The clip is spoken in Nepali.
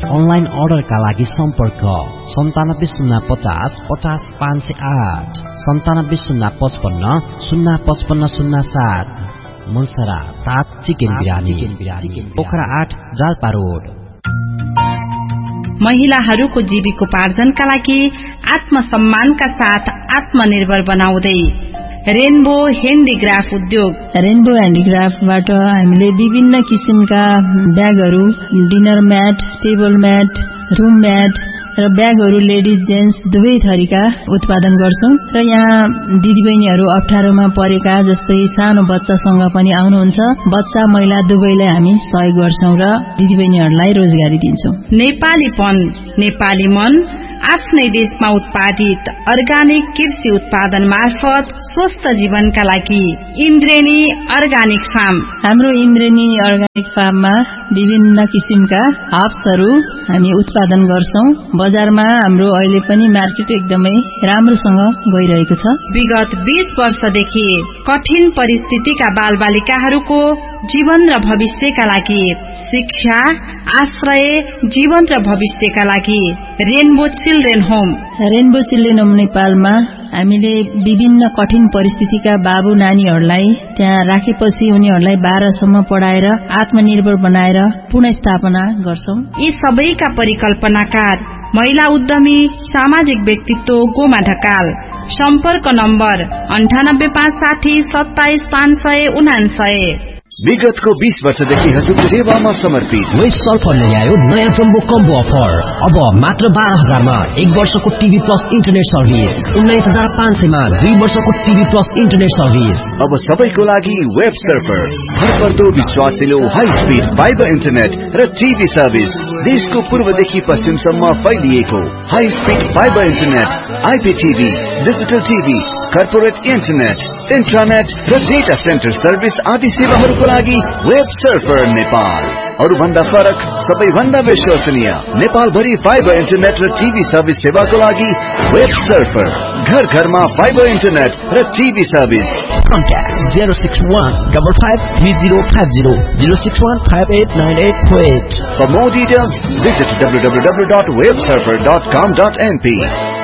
अनलाइन अर्डरका लागि सम्पर्क 975050 50508 975055 मुन्सरा ताप चिकन बिरानी पोखरा 8 जालपा रोड। महिलाहरूको जीविकोपार्जनका लागि आत्मसम्मानका साथ आत्मनिर्भर बनाउँदै रेनबो ह्यान्डिक्राफ्ट उद्योग। रेनबो ह्यान्डिक्राफ्टबाट हामीले विभिन्न किसिमका ब्यागहरू, dinner mat, table mat, room mat र ब्यागहरू लेडिज जेन्ट्स दुवै थरीका उत्पादन गर्छौं र यहाँ दिदीबहिनीहरू अप्ठ्यारोमा परेका जस्तै सानो बच्चासँग पनि आउनुहुन्छ, बच्चा महिला दुवैलाई हामी सहयोग गर्छौं र दिदीबहिनीहरूलाई रोजगारी दिन्छौं। नेपालीपन नेपाली मन आफ्नै देशमा उत्पादित अर्गानिक कृषि उत्पादन मार्फत स्वस्थ जीवनका लागि इन्द्रेणी अर्गानिक फार्म। हाम्रो इन्द्रेणी अर्गानिक फार्ममा विभिन्न किसिमका हर्ब्सहरू हामी उत्पादन गर्छौं। बजारमा हाम्रो अहिले पनि मार्केट एकदमै राम्रोसँग गइरहेको छ। विगत 20 वर्षदेखि कठिन परिस्थितिका बालबालिकाहरूको जीवन र भविष्यका लागि शिक्षा, आश्रय, जीवन र भविष्यका लागि rainbow children home. Rainbow children home नेपालमा हामीले विभिन्न कठिन परिस्थितिका बाबु नानीहरूलाई त्यहाँ राखेपछि उनीहरूलाई 12 सम्म पढाएर आत्मनिर्भर बनाएर पुनर्स्थापना गर्छौं। यी सबैका परिकल्पनाकार महिला उद्यमी सामाजिक व्यक्तित्व गोमा ढकाल। सम्पर्क नम्बर 98560 27 599। विगतको 20 वर्षदेखि हजुरको सेवामा समर्पित वेस्ट सल्फर ल्यायो नयाँ जम्बो कम्बो अफर। अब मात्र 12,000 मा 1 वर्षको टिभी प्लस इन्टरनेट सर्भिस, 19,500 मा 2 वर्षको टिभी प्लस इन्टरनेट सर्भिस। अब सबैको लागि वेब सर्फर, भरपर्दो विश्वासिलो हाई स्पिड फाइबर इन्टरनेट र टिभी सर्भिस। देशको पूर्वदेखि पश्चिमसम्म फैलिएको high speed fibre internet, आइपीटीभी, digital TV, corporate internet, इन्ट्रानेट र डेटा सेन्टर सर्भिस आदि सेवाहरूको लागि वेब सर्फर नेपाल। अरूभन्दा फरक, सबैभन्दा विश्वसनीय नेपालभरि फाइबर इन्टरनेट र टिभी सर्भिस सेवाको लागि वेब सर्फर। घर घरमा फाइबर इन्टरनेट र TV service. Contact 061553050 061589848. For more details, visit www.websurfer.com.np.